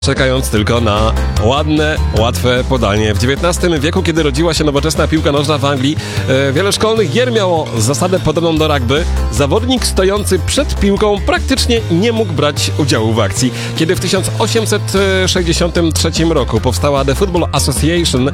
czekając tylko na ładne, łatwe podanie. W XIX wieku, kiedy rodziła się nowoczesna piłka nożna w Anglii, wiele szkolnych gier miało zasadę podobną do rugby. Zawodnik stojący przed piłką praktycznie nie mógł brać udziału w akcji. Kiedy w 1863 roku powstała The Football Association,